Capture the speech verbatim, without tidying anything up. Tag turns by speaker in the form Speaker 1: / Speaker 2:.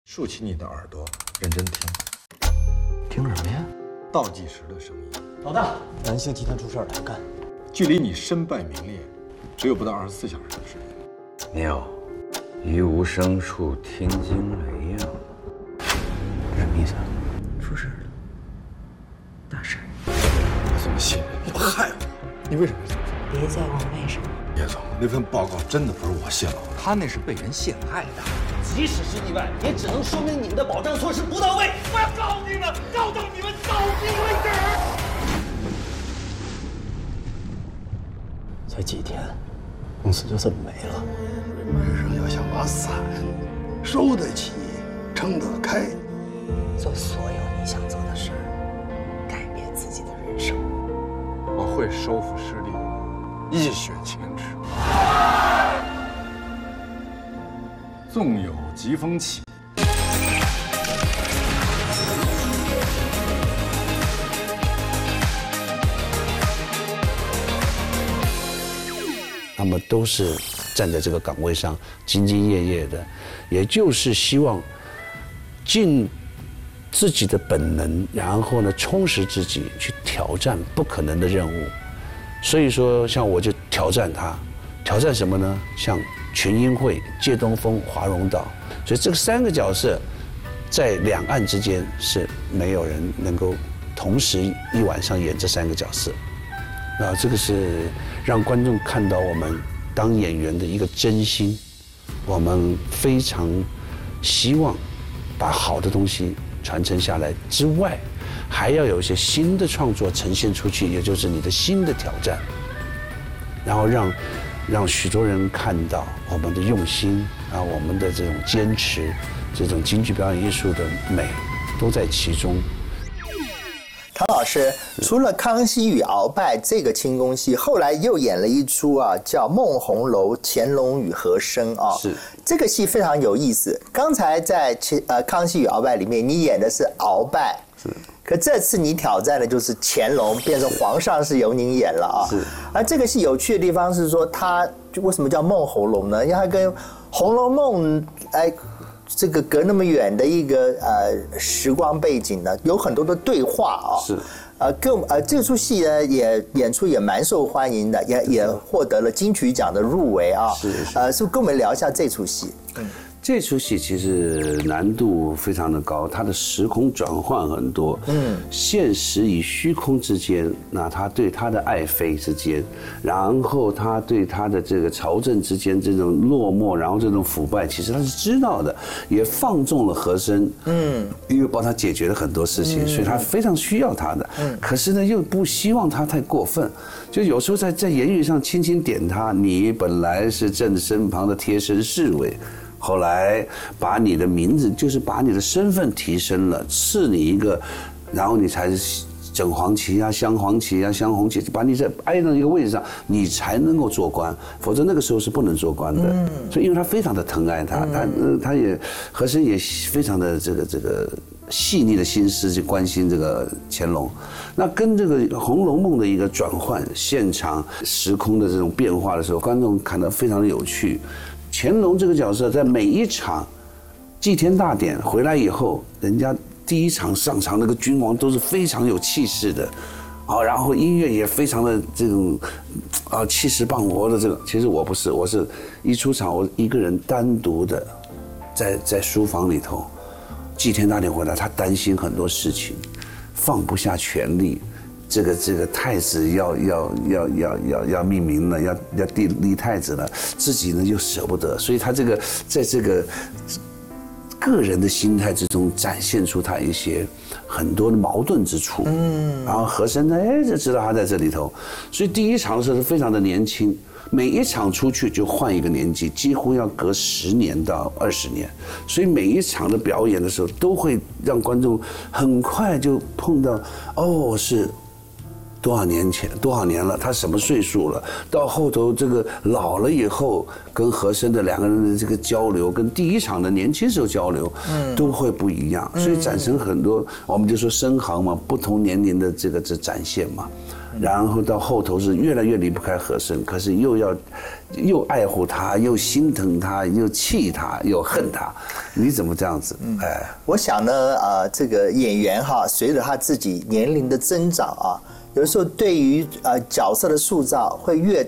Speaker 1: 竖起你的耳朵，认真听。
Speaker 2: 听什么呀？
Speaker 1: 倒计时的声音。
Speaker 2: 老大，南星集团出事了，还干？
Speaker 1: 距离你身败名裂，只有不到二十四小时的时间。
Speaker 3: 妙，于无声处听惊雷呀。
Speaker 2: 什么意思啊？出事了，大事。
Speaker 1: 我怎么信任你？你害我！你为什么？
Speaker 4: 别再问为什么。
Speaker 1: 叶总，那份报告真的不是我泄露的，
Speaker 2: 他那是被人陷害的。
Speaker 5: 即使是意外，也只能说明你们的保障措施不到位。我要告你们，告到你们倒闭为止。
Speaker 2: 才几天，公司就这么没了。
Speaker 6: 水面上要想把伞收得起，撑得开，
Speaker 4: 做所有你想做的事儿，改变自己的人生。
Speaker 1: 我会收复失地，一雪前耻。纵有疾风起。
Speaker 7: 他们都是站在这个岗位上兢兢业业的，也就是希望尽自己的本能，然后呢充实自己，去挑战不可能的任务。所以说，像我就挑战他，挑战什么呢？像群英会、借东风、华容道，所以这三个角色在两岸之间是没有人能够同时一晚上演这三个角色。啊，这个是让观众看到我们当演员的一个真心。我们非常希望把好的东西传承下来之外，还要有一些新的创作呈现出去，也就是你的新的挑战，然后让让许多人看到我们的用心啊，我们的这种坚持，这种京剧表演艺术的美都在其中。
Speaker 8: 唐老师除了《康熙与鳌拜》这个清宫戏，后来又演了一出啊，叫《孟红楼乾隆与和珅》啊。
Speaker 7: 是
Speaker 8: 这个戏非常有意思。刚才在呃《康熙与鳌拜》里面，你演的是鳌拜，
Speaker 7: 是。
Speaker 8: 可这次你挑战的就是乾隆，变成皇上是由您演了啊。
Speaker 7: 是。
Speaker 8: 而这个戏有趣的地方是说，它为什么叫孟红楼呢？因为它跟《红楼梦》哎。这个隔那么远的一个呃时光背景呢，有很多的对话啊、哦。
Speaker 7: 是。
Speaker 8: 呃，更呃这出戏呢也演出也蛮受欢迎的，也也获得了金曲奖的入围啊。
Speaker 7: 是是。
Speaker 8: 呃，是不是跟我们聊一下这出戏？嗯。
Speaker 7: 这出戏其实难度非常的高，它的时空转换很多，嗯，现实与虚空之间，那他对他的爱妃之间，然后他对他的这个朝政之间这种落寞，然后这种腐败，其实他是知道的，也放纵了和珅，嗯，因为帮他解决了很多事情，嗯、所以他非常需要他的，嗯，可是呢又不希望他太过分，就有时候在在言语上轻轻点他，你本来是朕身旁的贴身侍卫。后来把你的名字，就是把你的身份提升了，赐你一个，然后你才整黄旗啊、镶黄旗啊、镶红旗，把你在挨到一个位置上，你才能够做官，否则那个时候是不能做官的。嗯、所以，因为他非常的疼爱他，他呃他也和珅也非常的这个这个细腻的心思去关心这个乾隆，那跟这个《红楼梦》的一个转换、现场时空的这种变化的时候，观众看得非常的有趣。乾隆这个角色在每一场祭天大典回来以后，人家第一场上场那个君王都是非常有气势的，啊，然后音乐也非常的这种啊气势磅礴的这个。其实我不是，我是一出场我一个人单独的在在书房里头，祭天大典回来，他担心很多事情，放不下权力。这个这个太子要要要要要要命名了，要要立立太子了，自己呢又舍不得，所以他这个在这个个人的心态之中展现出他一些很多的矛盾之处。嗯，然后和珅呢，哎，就知道他在这里头，所以第一场的时候是非常的年轻，每一场出去就换一个年纪，几乎要隔十年到二十年，所以每一场的表演的时候都会让观众很快就碰到，哦，是。多少年前，多少年了？他什么岁数了？到后头这个老了以后，跟和珅的两个人的这个交流，跟第一场的年轻时候交流，嗯，都会不一样。所以产生很多，我们就说生行嘛，不同年龄的这个这展现嘛。然后到后头是越来越离不开和珅，可是又要又爱护他，又心疼他，又气他，又恨他。 你怎么这样子？哎，
Speaker 8: 我想呢，呃，这个演员哈，随着他自己年龄的增长啊，有的时候对于呃角色的塑造会越